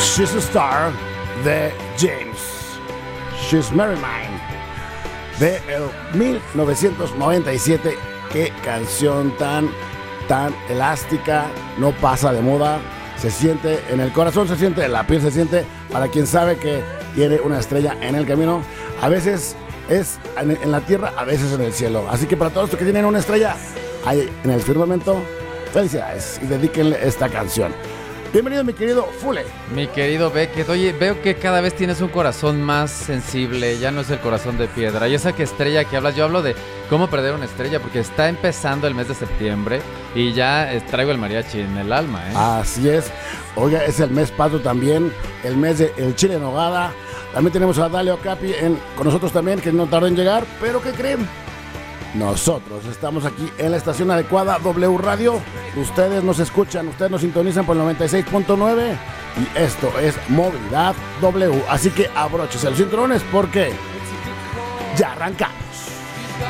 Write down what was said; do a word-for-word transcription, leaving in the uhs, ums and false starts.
She's a Star de James. She's Mary Mine de el mil novecientos noventa y siete. Qué canción tan, tan elástica, no pasa de moda, se siente en el corazón, se siente en la piel, se siente para quien sabe que tiene una estrella en el camino. A veces es en, en la tierra, a veces en el cielo. Así que para todos los que tienen una estrella ahí en el firmamento, felicidades y dedíquenle esta canción. Bienvenido, mi querido Fule. Mi querido Beckett, oye, veo que cada vez tienes un corazón más sensible, ya no es el corazón de piedra. Y esa que estrella que hablas, yo hablo de cómo perder una estrella, porque está empezando el mes de septiembre y ya traigo el mariachi en el alma, ¿eh? Así es. Oiga, es el mes patrio también, el mes del chile en nogada. También tenemos a Dalio Capi en, con nosotros también, que no tardó en llegar, pero ¿qué creen? Nosotros estamos aquí en la estación adecuada, W Radio. Ustedes nos escuchan, ustedes nos sintonizan por el noventa y seis punto nueve y esto es Movilidad W. Así que abróchese los cinturones porque ya arranca.